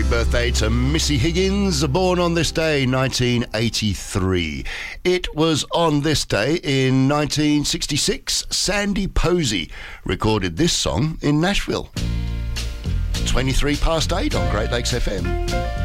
Happy birthday to Missy Higgins, born on this day, 1983. It was on this day in 1966, Sandy Posey recorded this song in Nashville. 23 past 8 on Great Lakes FM.